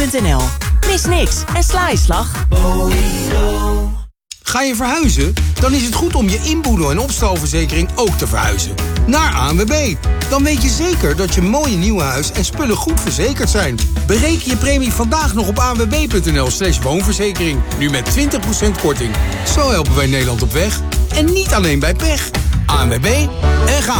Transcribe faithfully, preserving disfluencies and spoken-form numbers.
punt n l. Mis niks en sla je slag. Ga je verhuizen? Dan is het goed om je inboedel- en opstalverzekering ook te verhuizen. Naar A N W B. Dan weet je zeker dat je mooie nieuwe huis en spullen goed verzekerd zijn. Bereken je premie vandaag nog op a n w b punt n l slash woonverzekering. Nu met twintig procent korting. Zo helpen wij Nederland op weg. En niet alleen bij pech. A N W B en ga